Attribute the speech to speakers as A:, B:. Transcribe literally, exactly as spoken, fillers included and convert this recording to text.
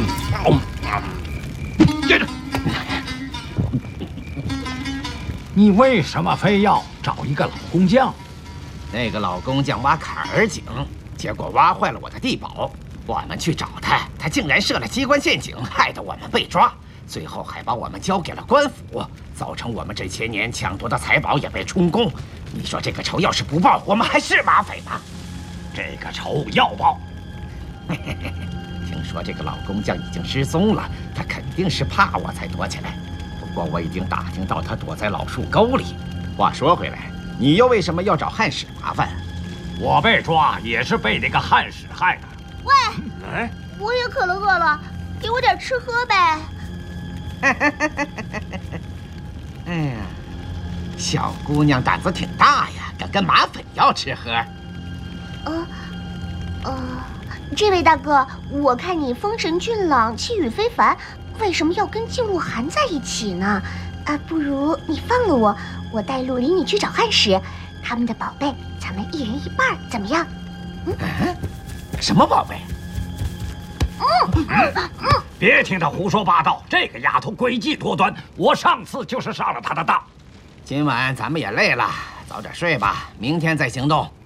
A: 接着，你为什么非要找一个老工匠？
B: 那个老工匠挖坎儿井，结果挖坏了我的地堡。我们去找他，他竟然设了机关陷阱，害得我们被抓。最后还把我们交给了官府，造成我们这些年抢夺的财宝也被充公。你说这个仇要是不报，我们还是马匪吗？
A: 这个仇要报。
B: 听说这个老工匠已经失踪了，他肯定是怕我才躲起来。不过我已经打听到他躲在老树沟里。话说回来，你又为什么要找汉使麻烦？
A: 我被抓也是被那个汉使害的。
C: 喂，
A: 哎，
C: 我也渴了饿了，给我点吃喝呗。
B: 哎呀，小姑娘胆子挺大呀，敢跟马匪要吃喝。
C: 呃，呃，这位大哥，我看你风神俊朗，气宇非凡，为什么要跟季鹿晗在一起呢？啊，不如你放了我，我带路领你去找汉使，他们的宝贝咱们一人一半，怎么样？
B: 嗯，什么宝贝？
A: 嗯嗯嗯，别听他胡说八道，这个丫头诡计多端，我上次就是上了她的当。
B: 今晚咱们也累了，早点睡吧，明天再行动。